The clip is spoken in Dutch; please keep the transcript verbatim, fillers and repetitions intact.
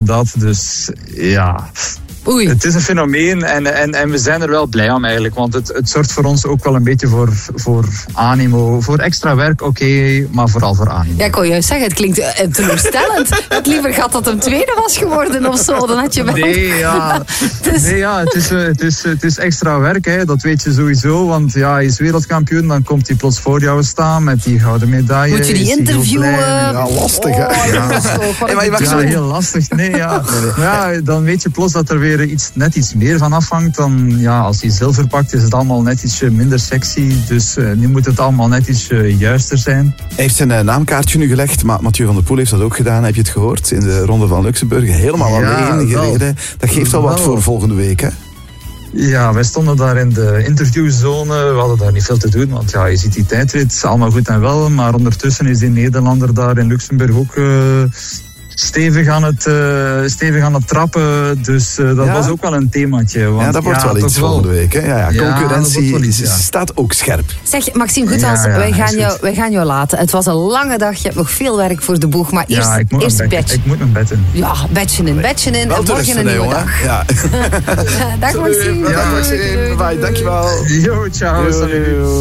dat. Dus ja... Oei. Het is een fenomeen en, en, en we zijn er wel blij om eigenlijk. Want het, het zorgt voor ons ook wel een beetje voor, voor animo. Voor extra werk, oké, okay, maar vooral voor animo. Ja, ik kon juist zeggen, het klinkt uh, teleurstellend. Het liever gehad dat een tweede was geworden of zo. Dan had je wel... Nee, ja, dus... nee, ja het, is, het, is, het is extra werk, hè. Dat weet je sowieso. Want ja, hij is wereldkampioen, dan komt hij plots voor jou staan met die gouden medaille. Moet je die interviewen? Ja, lastig, hè. Oh, ja. Ja, hey, maar je mag ja, zo... heel lastig. Nee, ja. ja, dan weet je plots dat er weer iets, net iets meer van afhangt. Dan, ja, als hij zilver pakt, is het allemaal net ietsje minder sexy. Dus uh, nu moet het allemaal net iets uh, juister zijn. Hij heeft zijn uh, naamkaartje nu gelegd, maar Mathieu van der Poel heeft dat ook gedaan. Heb je het gehoord? In de Ronde van Luxemburg. Helemaal ja, alleen gereden. Dat geeft wel, wel wat voor volgende week, hè? Ja, wij stonden daar in de interviewzone. We hadden daar niet veel te doen, want ja, je ziet die tijdrit, allemaal goed en wel. Maar ondertussen is die Nederlander daar in Luxemburg ook uh, stevig, aan het, uh, stevig aan het trappen. Dus uh, dat ja? was ook wel een themaatje. Want, ja, dat wordt ja, wel iets wel. volgende week. Hè? Ja, ja, ja, concurrentie wel iets, ja. staat ook scherp. Zeg, Maxime Goethals, ja, ja, wij, gaan goed. jou, wij gaan jou laten. Het was een lange dag, je hebt nog veel werk voor de boeg. Maar eerst, Ja, ik moet eerst een badge. Ik moet een bed in. Ja, badge in, badge in. Wel En morgen een nieuwe dag. Ja. Dag Maxime. Dag Maxime. Bye, dankjewel. Yo, ciao. Yo, Salut. yo, yo.